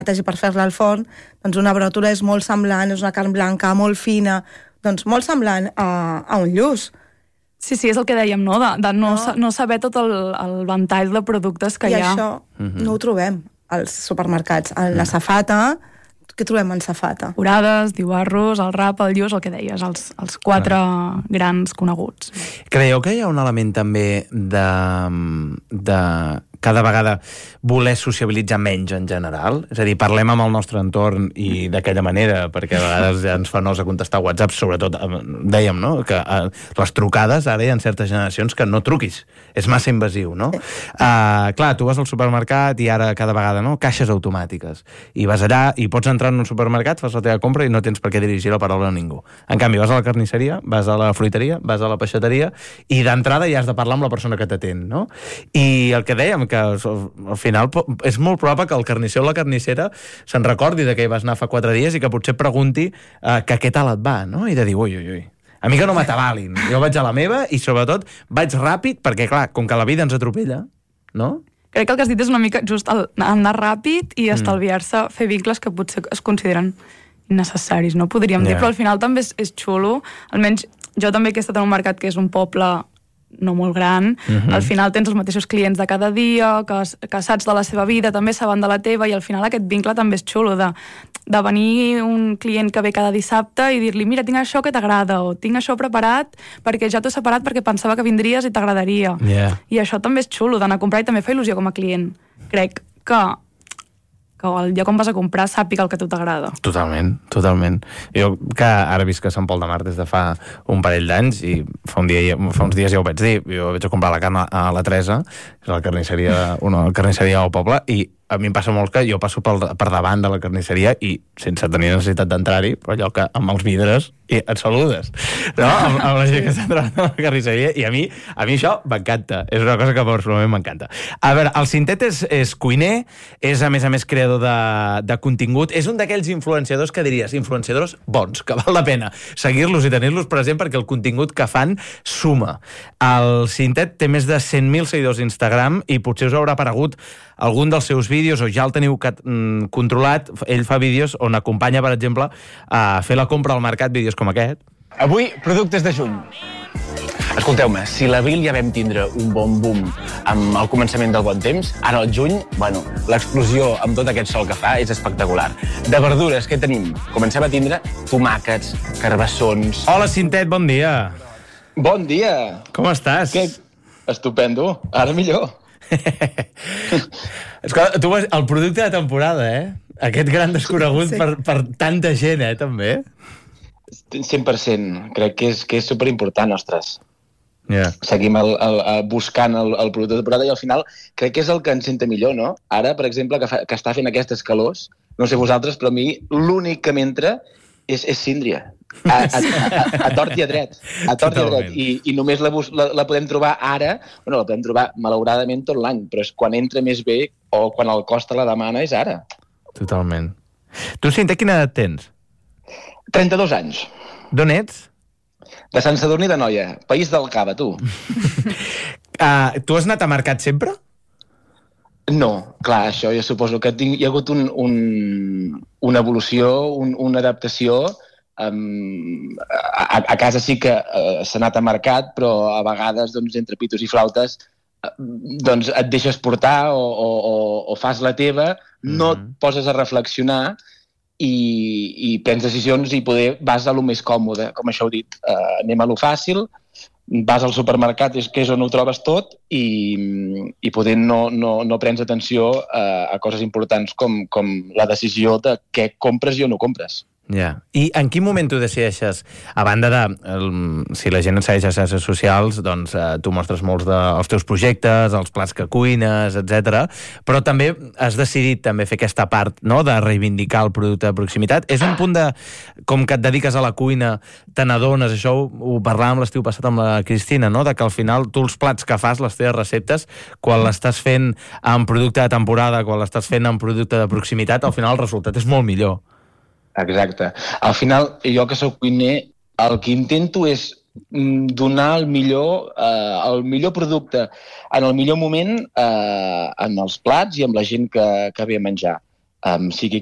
i per fer-la al forn, doncs una bròtola és molt semblant, és una carn blanca molt fina, doncs molt semblant a un lluç. Sí, és el que dèiem, no? De no saber tot el ventall de productes que hi ha. I això no ho trobem als supermercats. En la safata, què trobem en safata? Orades, diuarros, el rap, el lluç, el que deies, els 4 grans coneguts. Creieu que hi ha un element també de cada vegada voler sociabilitzar menys en general? És a dir, parlem amb el nostre entorn i d'aquella manera, perquè a vegades ja ens fa nosa contestar WhatsApp, sobretot, dèiem, no?, que les trucades, ara hi ha certes generacions que no truquis, és massa invasiu, no? Clar, tu vas al supermercat i ara cada vegada, no?, caixes automàtiques, i vas allà i pots entrar en un supermercat, fas la teva compra i no tens per què dirigir la paraula a ningú. En canvi, vas a la carnisseria, vas a la fruiteria, vas a la peixateria, i d'entrada ja has de parlar amb la persona que t'atén, no? I el que dèiem, que al final és molt probable que el carnisser o la carnissera se'n recordi de que hi vas anar fa 4 dies i que potser pregunti que què tal et va, no? I de dir, ui, a mi que no m'atabalin, jo vaig a la meva i sobretot vaig ràpid perquè, clar, com que la vida ens atropella, no? Crec que el que has dit és una mica just anar ràpid i estalviar-se, fer vincles que potser es consideren innecessaris, no podríem dir, però al final també és xulo, almenys jo també que he estat en un mercat que és un poble no molt gran, al final tens els mateixos clients de cada dia, que saps de la seva vida, també saben de la teva, i al final aquest vincle també és xulo, de venir un client que ve cada dissabte i dir-li, mira, tinc això que t'agrada, o tinc això preparat perquè ja t'ho he separat perquè pensava que vindries i t'agradaria. I això també és xulo, d'anar a comprar, i també fa il·lusió com a client. Crec que el lloc on vas a comprar sàpiga el que a tu t'agrada. Totalment. Jo que ara visc a Sant Pol de Mar des de fa un parell d'anys i fa uns dies ja ho vaig dir, jo vaig a comprar la carn a la Teresa, que és la carnisseria del poble, i a mi em passa molt que jo passo per davant de la carnisseria i sense tenir necessitat d'entrar-hi, però allò que amb els vidres i et saludes, no? Amb la gent que està entrant a la carnisseria, i a mi això m'encanta, és una cosa que personalment m'encanta. A veure, el Cintet és cuiner, és a més creador de contingut, és un d'aquells influenciadors que diries, influenciadors bons, que val la pena seguir-los i tenir-los present perquè el contingut que fan suma. El Cintet té més de 100.000 seguidors a Instagram i potser us haurà aparegut algun dels seus vídeos o ja el teniu controlat. Ell fa vídeos on acompanya, per exemple, a fer la compra al mercat, vídeos com aquest. Avui, productes de juny. Escolteu-me, si l'abril ja vam tindre un bon boom amb el començament del bon temps, ara al juny, l'explosió amb tot aquest sol que fa és espectacular. De verdures, què tenim? Comencem a tindre tomàquets, carbassons... Hola, Cintet, bon dia. Bon dia. Com estàs? Estupendo, ara millor. Escolta, tu vas el producte de temporada, Aquest gran desconegut per tanta gent, també. 100%. Crec que és superimportant, ostres. Seguim buscant el producte de temporada i al final crec que és el que ens senta millor, no? Ara, per exemple, que està fent aquestes calors, no sé vosaltres, però a mi l'únic que m'entra és síndria. A tort i a dret. I només la podem trobar ara, la podem trobar malauradament tot l'any, però és quan entra més bé o quan el costa la demana és ara. Totalment. Tu, Cintet, quina edat tens? 32 anys. D'on ets? De Sant Sadurní d'Anoia, país del Cava, tu. Tu has anat a mercat sempre? No, clar, això jo suposo que hi ha hagut una evolució, una adaptació. A casa sí que s'ha anat a mercat, però a vegades, entre pitos i flautes, et deixes portar o fas la teva, no et poses a reflexionar i prens decisions i poder vas a lo més còmode, com això heu dit. Anem a lo fàcil, vas al supermercat, que és on ho trobes tot, i poder no prens atenció a coses importants com la decisió de què compres i on ho compres. I en quin moment tu decideixes, a banda de, si la gent et segueix a xarxes socials, doncs tu mostres molts dels teus projectes, els plats que cuines, etc. Però també has decidit també fer aquesta part, no?, de reivindicar el producte de proximitat. És un punt de, com que et dediques a la cuina, te n'adones, això ho parlàvem l'estiu passat amb la Cristina, no?, de que al final tu els plats que fas, les teves receptes, quan l'estàs fent en producte de temporada, quan l'estàs fent en producte de proximitat, al final el resultat és molt millor. Exacte. Al final, jo que soc cuiner, el que intento és donar el millor producte en el millor moment en els plats i amb la gent que ve a menjar. sigui